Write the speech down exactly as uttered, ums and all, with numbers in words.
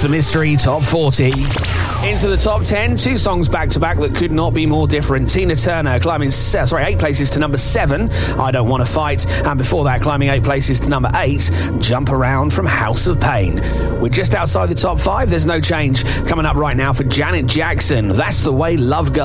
the Mystery Top forty. Into the top ten, two songs back-to-back that could not be more different. Tina Turner climbing se- sorry, eight places to number seven, I Don't Want to Fight. And before that, climbing eight places to number eight, Jump Around from House of Pain. We're just outside the top five. There's no change. Coming up right now for Janet Jackson, That's the Way Love Goes.